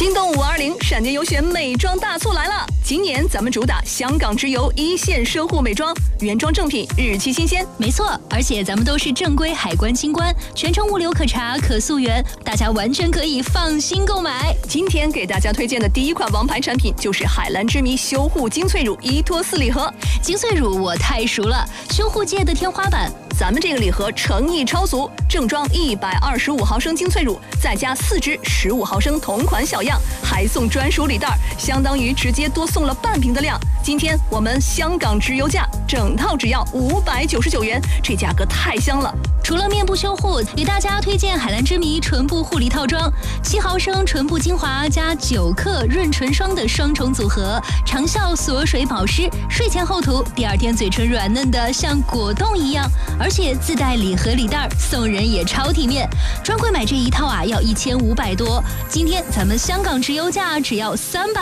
心动520闪电优选美妆大促来了！今年咱们主打香港直邮一线奢护美妆，原装正品，日期新鲜。 没错，而且咱们都是正规海关清关，全程物流可查可溯源，大家完全可以放心购买。 今天给大家推荐的第一款王牌产品就是海蓝之谜修护精粹乳伊托4礼盒。 精粹乳我太熟了，修护界的天花板。 咱们这个礼盒诚意超足，正装125毫升精粹乳，再加4支15毫升同款小样，还送专属礼袋，相当于直接多送了半瓶的量。今天我们香港直邮价，整套只要599元，这价格太香了。 除了面部修护，给大家推荐海蓝之谜唇部护理套装，7毫升唇部精华加9克润唇霜的双重组合，长效锁水保湿，睡前后涂，第2天嘴唇软嫩的像果冻一样，而且自带礼盒礼袋，送人也超体面。专柜买这一套啊要1500多，今天咱们香港直邮价只要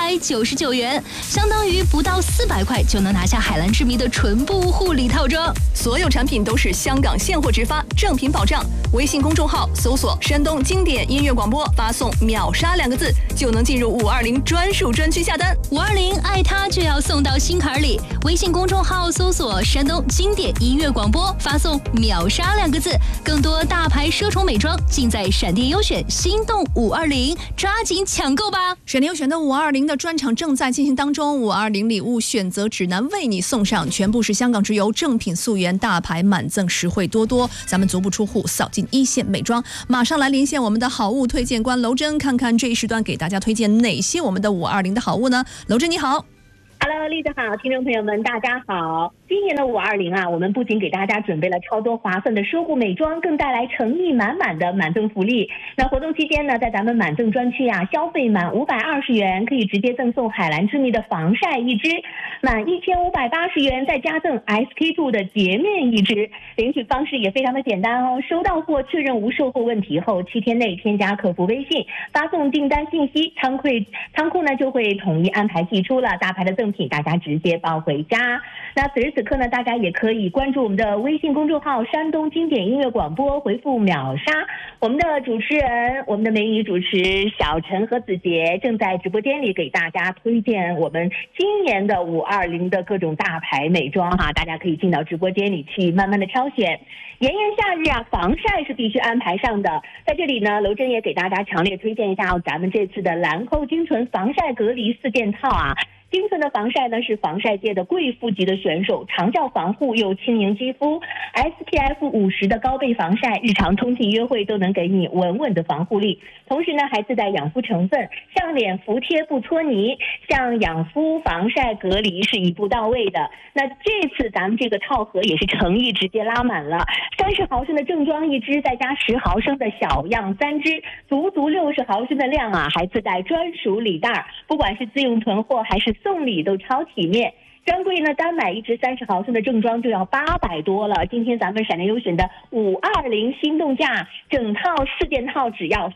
399元，相当于不到400块就能拿下海蓝之谜的唇部护理套装。 所有产品都是香港现货直发，正品保障。微信公众号搜索山东经典音乐广播，发送秒杀2个字就能进入520专属专区下单。 520爱它就要送到心坎里。微信公众号搜索山东经典音乐广播，发送秒杀2个字，更多大牌奢宠美妆尽在闪电优选心动520，抓紧抢购吧！ 闪电优选的520的专场正在进行当中，520礼物选择指南为你送上，全部是香港直邮正品溯源，大牌满赠，实惠多多。咱们足不出户扫进一线美妆，马上来连线我们的好物推荐官娄真，看看这一时段给大家推荐哪些我们的520的好物呢？娄真你好。 Hello， 丽子好，听众朋友们大家好。今年的520啊，我们不仅给大家准备了超多划算的奢护美妆，更带来诚意满满的满赠福利。那活动期间呢，在咱们满赠专区啊，消费满520元可以直接赠送海蓝之谜的防晒1支，满1580元再加赠 SK2 的洁面1支。领取方式也非常的简单哦，收到货确认无售后问题后，7天内添加客服微信，发送订单信息，仓库呢就会统一安排寄出了，大牌的赠品大家直接抱回家。那此时此刻呢，大家也可以关注我们的微信公众号山东经典音乐广播，回复秒杀。我们的主持人，我们的美女主持小陈和子杰正在直播间里给大家推荐我们今年的520的各种大牌美妆哈，大家可以进到直播间里去慢慢的挑选。炎炎夏日啊，防晒是必须安排上的。在这里呢，娄真也给大家强烈推荐一下咱们这次的兰蔻精纯防晒隔离4件套啊。精纯的防晒呢是防晒界的贵妇级的选手，长效防护又轻盈肌肤， SPF 50的高倍防晒，日常通勤约会都能给你稳稳的防护力。同时呢还自带养肤成分，向脸服贴不搓泥，像养肤防晒隔离是一步到位的。那这次咱们这个套盒也是诚意直接拉满了，30毫升的正装1支，再加10毫升的小样3支，足60毫升的量啊，还自带专属礼袋，不管是自用囤货还是送礼都超体面。专柜呢单买1支30毫升的正装就要800多了，今天咱们闪电优选的520心动价，整套4件套只要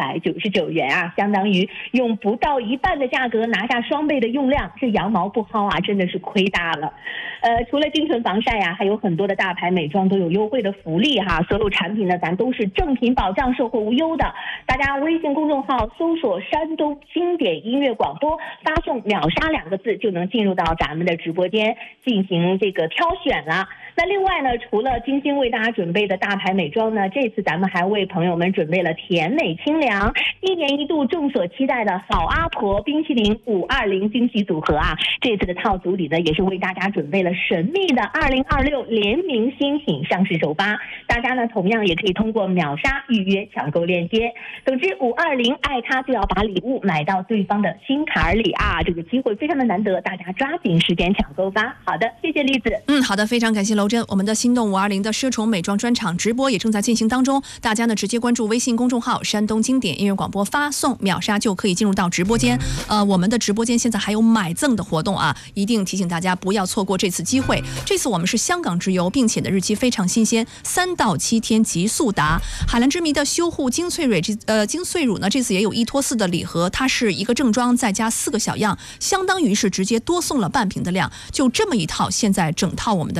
399元啊，相当于用不到一半的价格拿下双倍的用量，这羊毛不薅啊，真的是亏大了。除了精纯防晒啊，还有很多的大牌美妆都有优惠的福利哈，所有产品呢咱都是正品保障，售后无忧的。大家微信公众号搜索山东经典音乐广播，发送秒杀2个字就能进入到咱们的直播间进行这个挑选了。那另外呢，除了精心为大家准备的大牌美妆呢，这次咱们还为朋友们准备了甜美清凉1年1度众所期待的好阿婆冰淇淋520惊喜组合啊，这次的套组里呢也是为大家准备了神秘的2026联名新品上市首发，大家呢同样也可以通过秒杀预约抢购链接。总之520爱它就要把礼物买到对方的心坎里啊，这个机会非常的难得，大家抓紧时间抢购吧。好的，谢谢栗子。 好的，非常感谢娄真。我们的心动520的奢宠美妆专场直播也正在进行当中，大家呢直接关注微信公众号山东经典音乐广播，发送秒杀就可以进入到直播间。我们的直播间现在还有买赠的活动啊，一定提醒大家不要错过这次机会。这次我们是香港直邮，并且的日期非常新鲜，3到7天急速达。海蓝之谜的修护精粹乳呢，这次也有伊托4的礼盒，它是一个正装再加4个小样，相当于是直接多送了半瓶的量。就这么一套，现在整套我们的香港直邮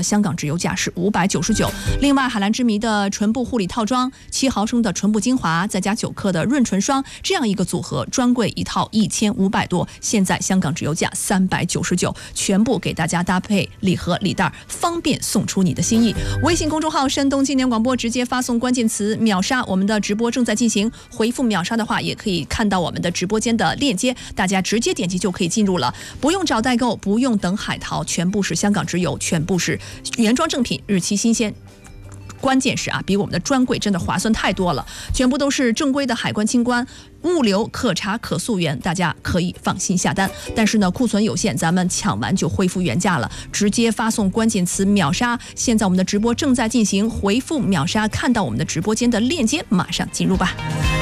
油价是599。另外，海蓝之谜的唇部护理套装，7毫升的唇部精华，再加9克的润唇霜，这样一个组合，专柜一套1500多，现在香港直邮价399，全部给大家搭配礼盒礼袋，方便送出你的心意。微信公众号山东经典广播，直接发送关键词秒杀，我们的直播正在进行，回复秒杀的话，也可以看到我们的直播间的链接，大家直接点击就可以进入了，不用找代购，不用等海淘，全部是香港直邮，全部是原装正品，日期新鲜。关键是比我们的专柜真的划算太多了，全部都是正规的海关清关，物流可查可溯源，大家可以放心下单。但是呢，库存有限，咱们抢完就恢复原价了，直接发送关键词秒杀。现在我们的直播正在进行，回复秒杀，看到我们的直播间的链接，马上进入吧。